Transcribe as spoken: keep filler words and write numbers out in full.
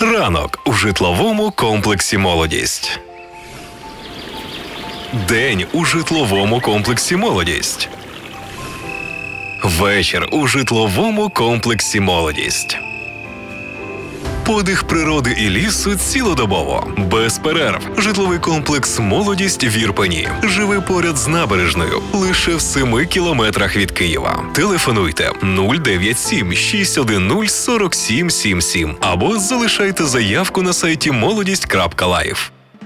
Ранок у житловому комплексі «Молодість». День у житловому комплексі «Молодість». Вечір у житловому комплексі «Молодість». Подих природи і лісу цілодобово, без перерв. Житловий комплекс «Молодість» в Ірпені. Живи поряд з набережною, лише в семи кілометрах від Києва. Телефонуйте нуль дев'ять сім шість один нуль сорок сім сімдесят сім або залишайте заявку на сайті молодість крапка лайф.